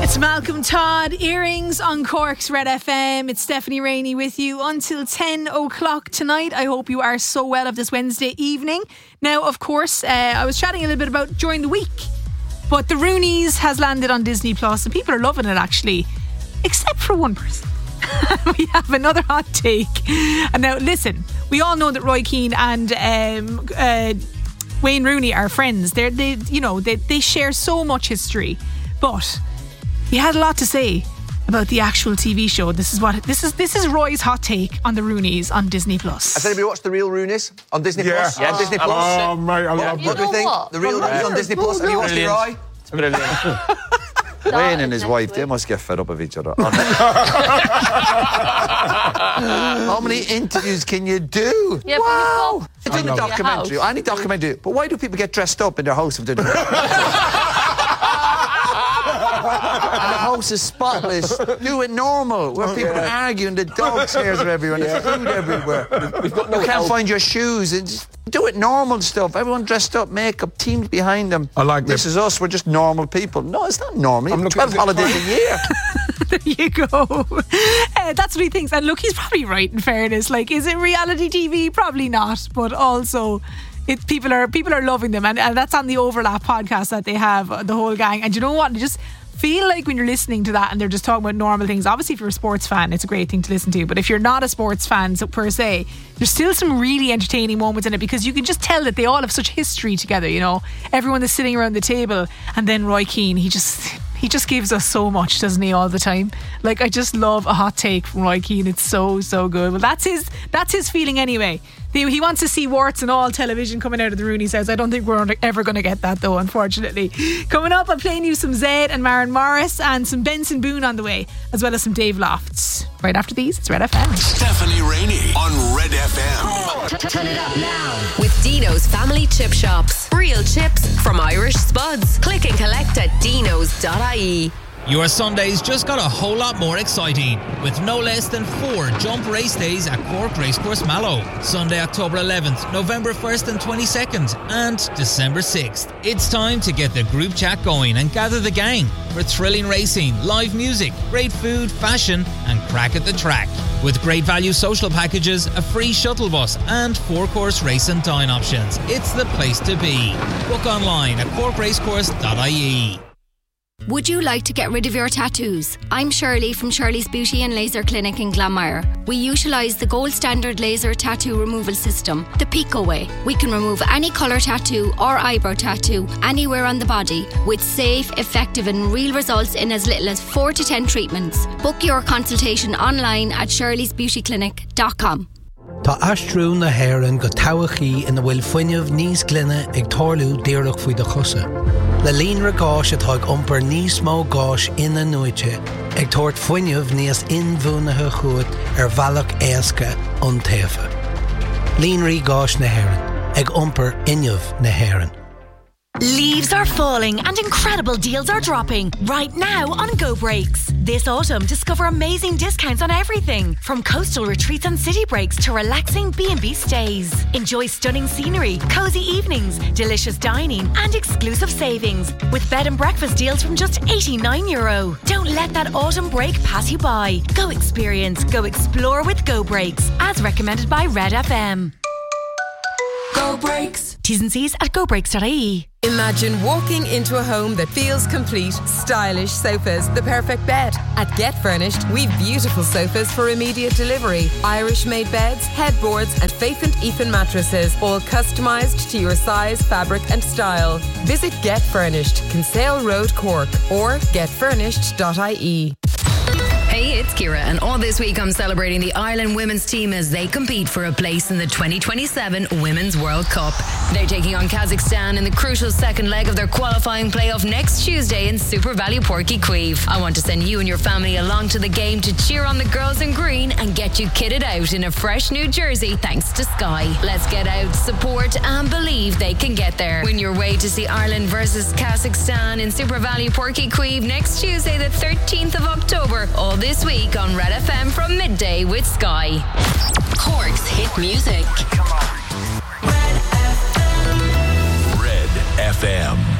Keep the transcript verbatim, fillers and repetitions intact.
It's Malcolm Todd, Earrings on Cork's Red F M. It's Stephanie Rainey with you until ten o'clock tonight. I hope you are so well of this Wednesday evening. Now, of course, uh, I was chatting a little bit about during the week, but The Roonies has landed on Disney Plus, and people are loving it actually, except for one person. We have another hot take. And now, listen, we all know that Roy Keane and um, uh, Wayne Rooney are friends. They're, they, you know, they they share so much history, but he had a lot to say about the actual T V show. This is what this is. This is Roy's hot take on The Roonies on Disney Plus. Has anybody watched The Real Roonies on Disney Yeah. Plus? Yeah, Oh, Disney Plus. Oh, mate, I What, love what do we think? what? The Real Roonies on Disney Plus. Have you watched it, Roy? It's brilliant. Wayne and his wife, they must get fed up of each other. How many interviews can you do? Yeah, wow! but It's in a your documentary, house. any documentary. But why do people get dressed up in their house if they're doing it? And the house is spotless. Do it normal, where people are arguing, the dog hairs are everywhere, there's food everywhere. We've got no You can't help. find your shoes. And just do it normal stuff. Everyone dressed up, makeup, teams behind them. I like this them. is us. We're just normal people. No, it's not normal. I'm You have looking twelve at the- holidays a year. There you go. Uh, that's what he thinks. And look, he's probably right, in fairness. Like, is it reality T V? Probably not. But also, it, people are people are loving them. And, and that's on the Overlap podcast that they have, uh, the whole gang. And you know what? They just feel like when you're listening to that and they're just talking about normal things. Obviously, if you're a sports fan, it's a great thing to listen to. But if you're not a sports fan, so per se, there's still some really entertaining moments in it, because you can just tell that they all have such history together, you know. Everyone is sitting around the table, and then Roy Keane, he just... He just gives us so much, doesn't he, all the time? Like, I just love a hot take from Roy Keane. It's so, so good. Well, that's his that's his feeling anyway. He, he wants to see warts and all television coming out of the Rooney's house. I don't think we're ever going to get that, though, unfortunately. Coming up, I'm playing you some Zed and Maren Morris and some Benson Boone on the way, as well as some Dave Lofts. Right after these, it's Red F M. Stephanie Rainey on Red F M. Turn it up now. With Dino's Family Chip Shops. Real chips from Irish Spuds. Click and collect at dinos dot I E. Your Sundays just got a whole lot more exciting with no less than four jump race days at Cork Racecourse Mallow. Sunday, October eleventh, November first and twenty-second and December sixth. It's time to get the group chat going and gather the gang for thrilling racing, live music, great food, fashion and crack at the track. With great value social packages, a free shuttle bus and four-course race and dine options. It's the place to be. Book online at cork racecourse dot I E. Would you like to get rid of your tattoos? I'm Shirley from Shirley's Beauty and Laser Clinic in Glanmire. We utilise the gold standard laser tattoo removal system, the Pico Way. We can remove any colour tattoo or eyebrow tattoo anywhere on the body with safe, effective and real results in as little as four to ten treatments. Book your consultation online at shirleys beauty clinic dot com. Tá astrú na haireann go tabachaí ina bhfuil fuinneamh níos glynne ag tarlú díreach faoi de chusa. Le líonra gáis atá ag iompar níos mó gáis ina nuaite ag tabhairt fuinneamh níos inmhúnathe chuat ar bhealach éasca an taobha. Líonraí gáis na haireann ag iompar inneamh na haireann. Leaves are falling and incredible deals are dropping right now on Go Breaks. This autumn, discover amazing discounts on everything from coastal retreats and city breaks to relaxing B and B stays. Enjoy stunning scenery, cozy evenings, delicious dining and exclusive savings with bed and breakfast deals from just eighty-nine euro. Don't let that autumn break pass you by. Go experience, go explore with Go Breaks, as recommended by Red F M. Go Breaks. T's and C's at go breaks dot I E. Imagine walking into a home that feels complete. Stylish sofas, the perfect bed. At Get Furnished, we've beautiful sofas for immediate delivery. Irish-made beds, headboards and Faith and Ethan mattresses, all customised to your size, fabric and style. Visit Get Furnished, Kinsale Road, Cork, or get furnished dot I E. Hey, it's Kira, and all this week I'm celebrating the Ireland women's team as they compete for a place in the twenty twenty-seven Women's World Cup. They're taking on Kazakhstan in the crucial second leg of their qualifying playoff next Tuesday in Super Value Porky Queeve. I want to send you and your family along to the game to cheer on the girls in green and get you kitted out in a fresh new jersey thanks to Sky. Let's get out, support and believe they can get there. Win your way to see Ireland versus Kazakhstan in Super Value Porky Queeve next Tuesday the thirteenth of October. All this week on Red F M from midday with Sky. Cork's hit music. Red F M.